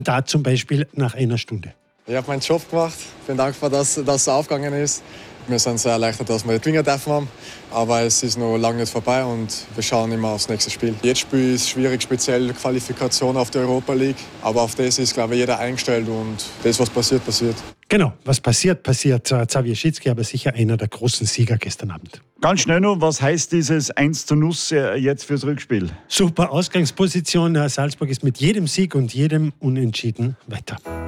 Da zum Beispiel nach einer Stunde. Ich habe meinen Job gemacht. Bin dankbar, dass es aufgegangen ist. Wir sind sehr erleichtert, dass wir die Twinger dürfen haben. Aber es ist noch lange nicht vorbei und wir schauen immer aufs nächste Spiel. Jedes Spiel ist schwierig, speziell Qualifikation auf die Europa League. Aber auf das ist, glaube ich, jeder eingestellt und das, was passiert, passiert. Genau, was passiert. Xavier Schitzky, aber sicher einer der großen Sieger gestern Abend. Ganz schnell noch, was heißt dieses 1:0 jetzt fürs Rückspiel? Super Ausgangsposition. Salzburg ist mit jedem Sieg und jedem Unentschieden weiter.